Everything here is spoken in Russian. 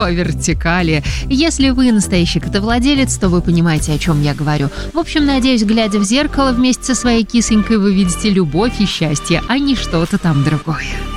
по вертикали. Если вы настоящий котовладелец, то вы понимаете, о чем я говорю. В общем, надеюсь, глядя в зеркало вместе со своей кисонькой, вы видите любовь и счастье, а не что-то там другое.